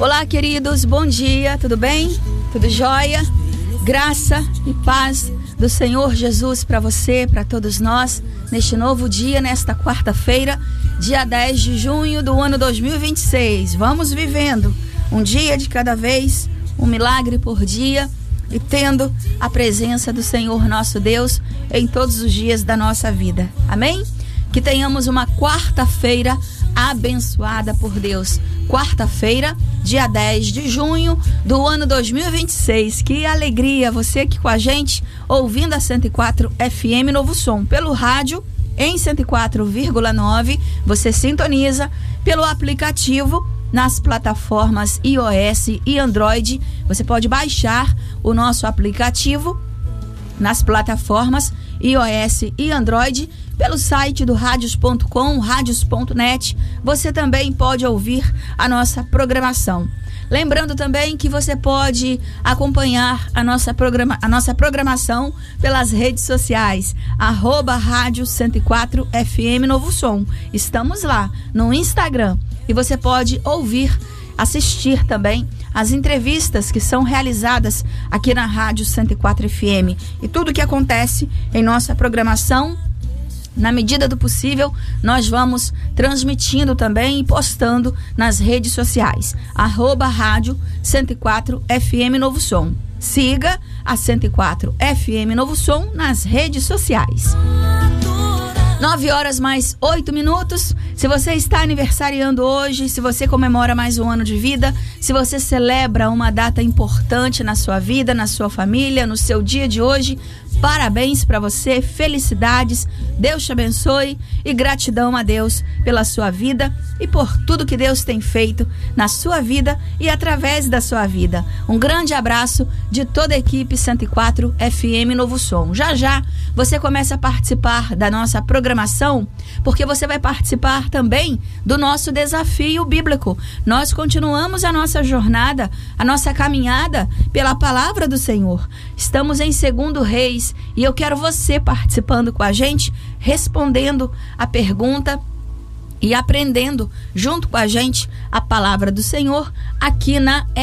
Olá, queridos, bom dia, tudo bem? Tudo jóia? Graça e paz do Senhor Jesus para você, para todos nós, neste novo dia, nesta quarta-feira, dia 10 de junho do ano 2026. Vamos vivendo um dia de cada vez, um milagre por dia e tendo a presença do Senhor nosso Deus em todos os dias da nossa vida. Amém? Que tenhamos uma quarta-feira abençoada por Deus. Quarta-feira, dia 10 de junho do ano 2026. Que alegria você aqui com a gente, ouvindo a 104 FM Novo Som. Pelo rádio, em 104,9, você sintoniza pelo aplicativo nas plataformas iOS e Android. Você pode baixar o nosso aplicativo nas plataformas iOS e Android pelo site do radios.com, radios.net. Você também pode ouvir a nossa programação. Lembrando também que você pode acompanhar a nossa programação pelas redes sociais, @Rádio 104 FM Novo Som. Estamos lá no Instagram e você pode ouvir, assistir também as entrevistas que são realizadas aqui na Rádio 104 FM e tudo que acontece em nossa programação. Na medida do possível, nós vamos transmitindo também e postando nas redes sociais. @Rádio 104 FM Novo Som. Siga a 104 FM Novo Som nas redes sociais. 9h mais 8. Se você está aniversariando hoje, se você comemora mais um ano de vida, se você celebra uma data importante na sua vida, na sua família, no seu dia de hoje, parabéns para você, felicidades, Deus te abençoe e gratidão a Deus pela sua vida e por tudo que Deus tem feito na sua vida e através da sua vida. Um grande abraço de toda a equipe 104 FM Novo Som. Já já você começa a participar da nossa programação, porque você vai participar também do nosso desafio bíblico. Nós continuamos a nossa jornada, a nossa caminhada pela palavra do Senhor. Estamos em 2 Reis e eu quero você participando com a gente, respondendo a pergunta e aprendendo junto com a gente a palavra do Senhor aqui na